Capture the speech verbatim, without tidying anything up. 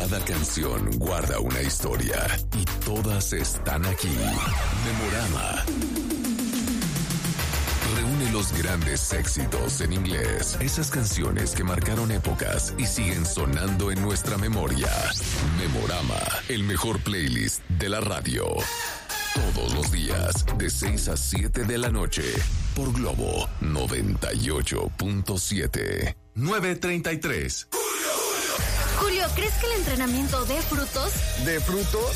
Cada canción guarda una historia y todas están aquí. Memorama reúne los grandes éxitos en inglés, esas canciones que marcaron épocas y siguen sonando en nuestra memoria. Memorama, el mejor playlist de la radio. Todos los días, de seis a siete de la noche, por Globo noventa y ocho punto siete. nueve treinta y tres. Julio, ¿crees que el entrenamiento dé frutos? ¿De frutos?